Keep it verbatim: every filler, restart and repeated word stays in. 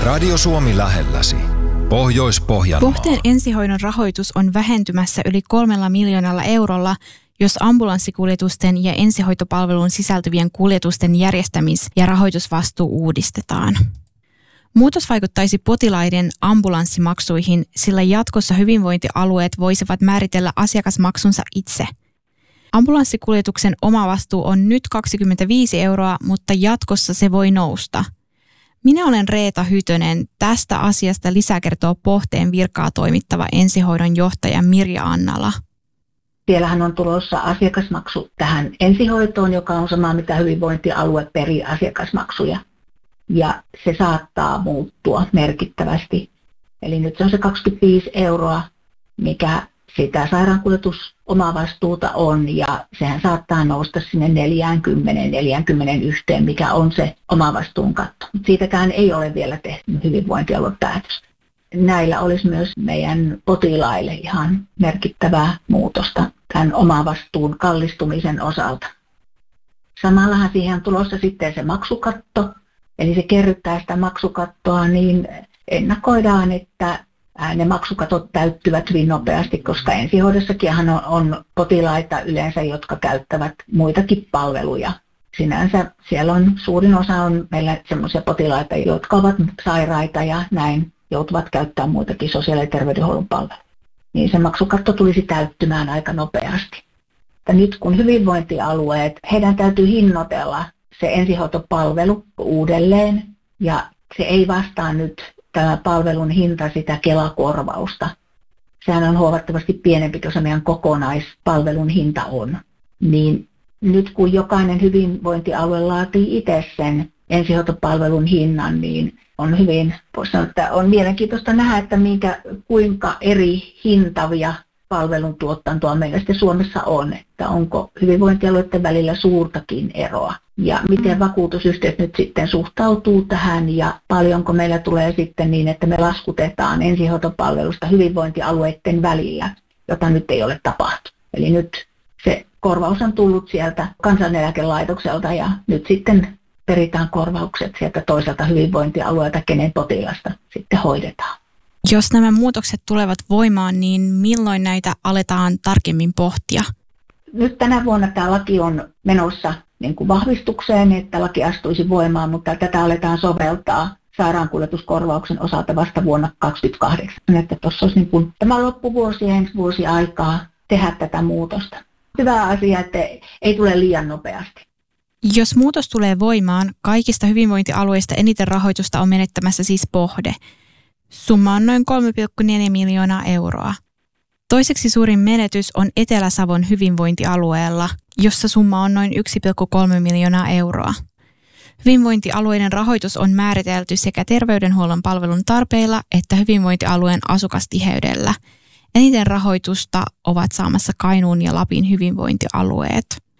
Radio Suomi lähelläsi. Pohjois-Pohjanmaa. Pohteen ensihoidon rahoitus on vähentymässä yli kolmella miljoonalla eurolla, jos ambulanssikuljetusten ja ensihoitopalveluun sisältyvien kuljetusten järjestämis- ja rahoitusvastuu uudistetaan. Muutos vaikuttaisi potilaiden ambulanssimaksuihin, sillä jatkossa hyvinvointialueet voisivat määritellä asiakasmaksunsa itse. Ambulanssikuljetuksen omavastuu on nyt kaksikymmentäviisi euroa, mutta jatkossa se voi nousta. Minä olen Reeta Hytönen. Tästä asiasta lisää kertoo Pohteen virkaa toimittava ensihoidon johtaja Mirja Annala. Siellähän on tulossa asiakasmaksu tähän ensihoitoon, joka on sama mitä hyvinvointialue perii asiakasmaksuja. Ja se saattaa muuttua merkittävästi. Eli nyt se on se kaksikymmentäviisi euroa, mikä sitä sairaankuljetusomavastuuta on, ja sehän saattaa nousta sinne neljäkymmentä neljäkymmentäyksi, mikä on se omavastuun katto. Siitäkään ei ole vielä tehty hyvinvointialuepäätöstä. Näillä olisi myös meidän potilaille ihan merkittävää muutosta tämän omavastuun kallistumisen osalta. Samallahan siihen on tulossa sitten se maksukatto, eli se kerryttää sitä maksukattoa, niin ennakoidaan, että ne maksukatot täyttyvät hyvin nopeasti, koska ensihoidossakin on, on potilaita yleensä, jotka käyttävät muitakin palveluja. Sinänsä siellä on suurin osa on meillä sellaisia potilaita, jotka ovat sairaita ja näin joutuvat käyttämään muitakin sosiaali- ja terveydenhuollon palveluja. Niin se maksukatto tulisi täyttymään aika nopeasti. Ja nyt kun hyvinvointialueet, heidän täytyy hinnoitella se ensihoitopalvelu uudelleen, ja se ei vastaa nyt tämä palvelun hinta sitä Kela-korvausta. Sehän on huomattavasti pienempi, kun se meidän kokonaispalvelun hinta on. Niin nyt kun jokainen hyvinvointialue laatii itse sen ensihoitopalvelun hinnan, niin on hyvin, voisi sanoa, että on mielenkiintoista nähdä, että minkä, kuinka eri hintavia palveluntuotantoa meillä sitten Suomessa on, että onko hyvinvointialueiden välillä suurtakin eroa. Ja miten vakuutusyhtiöt nyt sitten suhtautuu tähän ja paljonko meillä tulee sitten niin, että me laskutetaan ensihoitopalvelusta hyvinvointialueiden välillä, jota nyt ei ole tapahtunut. Eli nyt se korvaus on tullut sieltä Kansaneläkelaitokselta ja nyt sitten peritään korvaukset sieltä toiselta hyvinvointialueelta, kenen potilasta sitten hoidetaan. Jos nämä muutokset tulevat voimaan, niin milloin näitä aletaan tarkemmin pohtia? Nyt tänä vuonna tämä laki on menossa niin kuin vahvistukseen, että laki astuisi voimaan, mutta tätä aletaan soveltaa sairaankuljetuskorvauksen osalta vasta vuonna kaksituhattakaksikymmentäkahdeksan. Että tuossa olisi niin kuin tämä loppuvuosi ja ensi vuosi aikaa tehdä tätä muutosta. Hyvä asia, että ei tule liian nopeasti. Jos muutos tulee voimaan, kaikista hyvinvointialueista eniten rahoitusta on menettämässä siis Pohde. Summa on noin kolme pilkku neljä miljoonaa euroa. Toiseksi suurin menetys on Etelä-Savon hyvinvointialueella, jossa summa on noin yksi pilkku kolme miljoonaa euroa. Hyvinvointialueiden rahoitus on määritelty sekä terveydenhuollon palvelun tarpeilla että hyvinvointialueen asukastiheydellä. Eniten rahoitusta ovat saamassa Kainuun ja Lapin hyvinvointialueet.